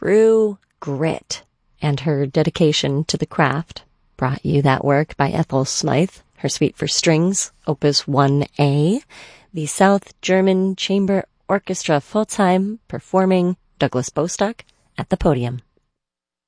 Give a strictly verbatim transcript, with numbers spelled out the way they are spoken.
true grit. And her dedication to the craft brought you that work by Ethel Smythe, her Suite for Strings, Opus one A, the South German Chamber Orchestra Pforzheim performing Douglas Bostock at the podium.